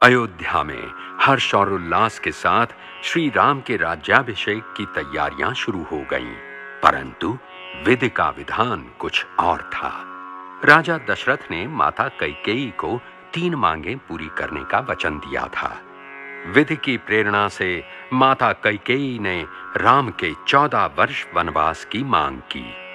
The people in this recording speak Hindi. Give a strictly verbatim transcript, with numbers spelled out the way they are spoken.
अयोध्या में हर्ष और उल्लास के साथ श्री राम के राज्याभिषेक की तैयारियां शुरू हो गईं, परंतु विधि का विधान कुछ और था। राजा दशरथ ने माता कैकेयी को तीन मांगें पूरी करने का वचन दिया था। विधि की प्रेरणा से माता कैकेयी ने राम के चौदह वर्ष वनवास की मांग की।